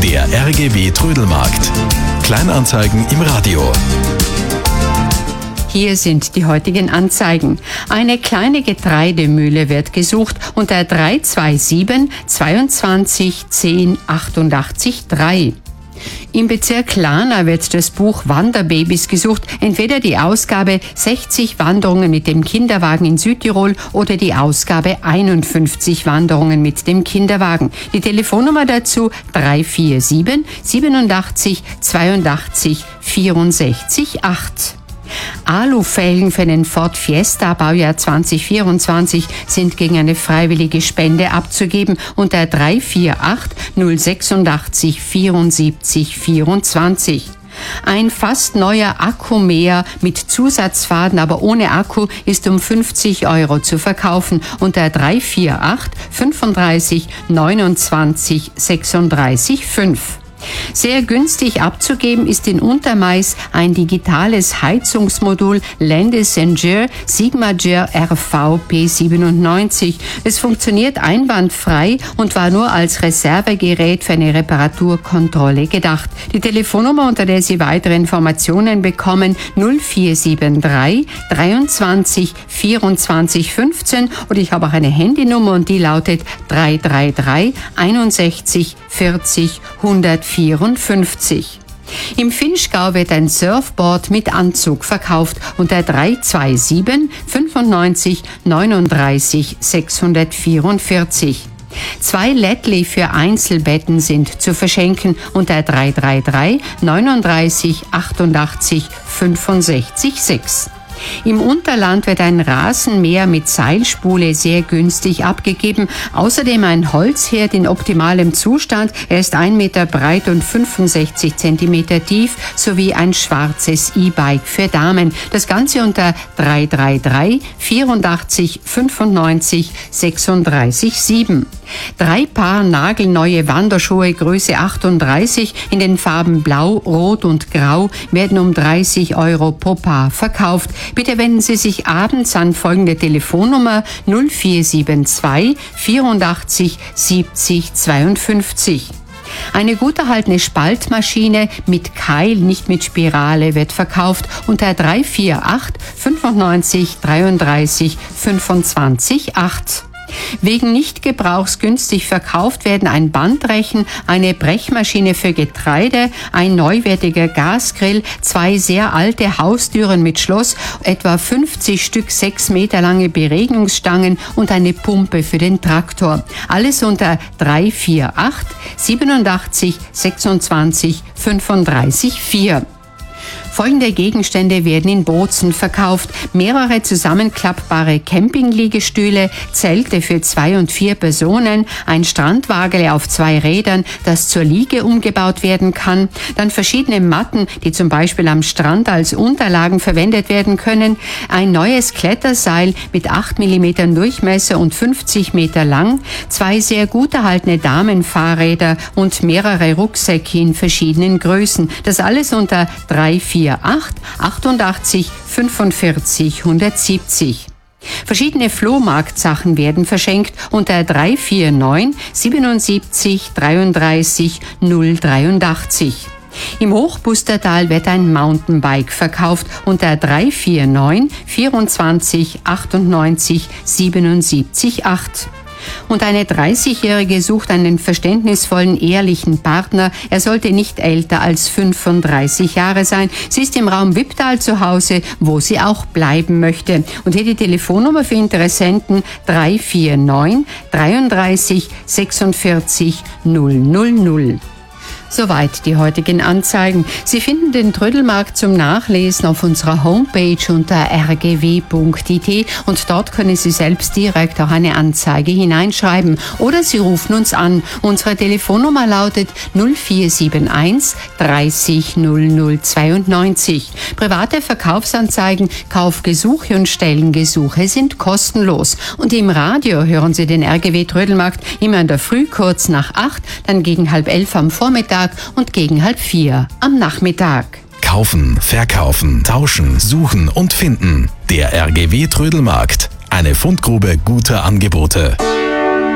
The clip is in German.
Der RGW Trödelmarkt. Kleinanzeigen im Radio. Hier sind die heutigen Anzeigen. Eine kleine Getreidemühle wird gesucht unter 327 22 10 88 3. Im Bezirk Lana wird das Buch Wanderbabys gesucht, entweder die Ausgabe 60 Wanderungen mit dem Kinderwagen in Südtirol oder die Ausgabe 51 Wanderungen mit dem Kinderwagen. Die Telefonnummer dazu 347 87 82 64 8. Alufelgen für den Ford Fiesta Baujahr 2024 sind gegen eine freiwillige Spende abzugeben unter 348 086 74 24. Ein fast neuer Akkumäher mit Zusatzfaden, aber ohne Akku, ist um 50 € zu verkaufen unter 348 35 29 36 5. Sehr günstig abzugeben ist in Untermais ein digitales Heizungsmodul Landis+Gyr Sigma-Gyr RV P97. Es funktioniert einwandfrei und war nur als Reservegerät für eine Reparaturkontrolle gedacht. Die Telefonnummer, unter der Sie weitere Informationen bekommen, 0473 23 24 15, und ich habe auch eine Handynummer und die lautet 333 61 40 154. Im Vinschgau wird ein Surfboard mit Anzug verkauft unter 327 95 39 644. 2 Lättli für Einzelbetten sind zu verschenken unter 333 39 88 65 6. Im Unterland wird ein Rasenmäher mit Seilspule sehr günstig abgegeben. Außerdem ein Holzherd in optimalem Zustand. Er ist 1 Meter breit und 65 Zentimeter tief, sowie ein schwarzes E-Bike für Damen. Das Ganze unter 333 84 95 36 7. 3 Paar nagelneue Wanderschuhe Größe 38 in den Farben Blau, Rot und Grau werden um 30 € pro Paar verkauft. Bitte wenden Sie sich abends an folgende Telefonnummer 0472 84 70 52. Eine gut erhaltene Spaltmaschine mit Keil, nicht mit Spirale, wird verkauft unter 348 95 33 25 8. Wegen Nichtgebrauchs günstig verkauft werden ein Bandrechen, eine Brechmaschine für Getreide, ein neuwertiger Gasgrill, 2 sehr alte Haustüren mit Schloss, etwa 50 Stück 6 Meter lange Beregnungsstangen und eine Pumpe für den Traktor. Alles unter 348 87 26 35 4. Folgende Gegenstände werden in Bozen verkauft: mehrere zusammenklappbare Campingliegestühle, Zelte für 2 und 4 Personen, ein Strandwagele auf 2 Rädern, das zur Liege umgebaut werden kann, dann verschiedene Matten, die zum Beispiel am Strand als Unterlagen verwendet werden können, ein neues Kletterseil mit 8 mm Durchmesser und 50 Meter lang, 2 sehr gut erhaltene Damenfahrräder und mehrere Rucksäcke in verschiedenen Größen. Das alles unter 348 88 45 170. Verschiedene Flohmarktsachen werden verschenkt unter 349 77 33 083. Im Hochbustertal wird ein Mountainbike verkauft unter 349 24 98 77 8. Und eine 30-Jährige sucht einen verständnisvollen, ehrlichen Partner. Er sollte nicht älter als 35 Jahre sein. Sie ist im Raum Wipptal zu Hause, wo sie auch bleiben möchte. Und hier die Telefonnummer für Interessenten 349 33 46 000. Soweit die heutigen Anzeigen. Sie finden den Trödelmarkt zum Nachlesen auf unserer Homepage unter rgw.it und dort können Sie selbst direkt auch eine Anzeige hineinschreiben oder Sie rufen uns an. Unsere Telefonnummer lautet 0471 30 00 92. Private Verkaufsanzeigen, Kaufgesuche und Stellengesuche sind kostenlos. Und im Radio hören Sie den RGW Trödelmarkt immer in der Früh kurz nach 8, dann gegen 3:30 am Vormittag und gegen 3:30 am Nachmittag. Kaufen, verkaufen, tauschen, suchen und finden. Der RGW Trödelmarkt. Eine Fundgrube guter Angebote.